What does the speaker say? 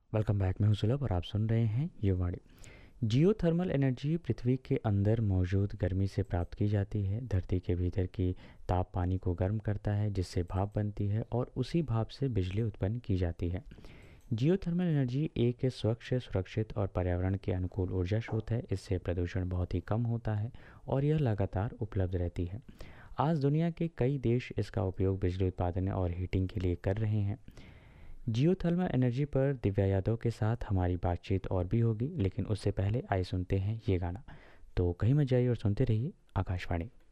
Welcome back. मैं हूं सुलभ और आप सुन रहे हैं ये वाणी। जियोथर्मल एनर्जी पृथ्वी के अंदर मौजूद गर्मी से प्राप्त की जाती है। धरती के भीतर की ताप पानी को गर्म करता है जिससे भाप बनती है और उसी भाप से बिजली उत्पन्न की जाती है। जियोथर्मल एनर्जी एक स्वच्छ, सुरक्षित और पर्यावरण के अनुकूल ऊर्जा स्रोत है। इससे प्रदूषण बहुत ही कम होता है और यह लगातार उपलब्ध रहती है। आज दुनिया के कई देश इसका उपयोग बिजली उत्पादन और हीटिंग के लिए कर रहे हैं। जियोथर्मल एनर्जी पर दिव्या यादव के साथ हमारी बातचीत और भी होगी, लेकिन उससे पहले आइए सुनते हैं ये गाना। तो कहीं मत जाइए और सुनते रहिए आकाशवाणी।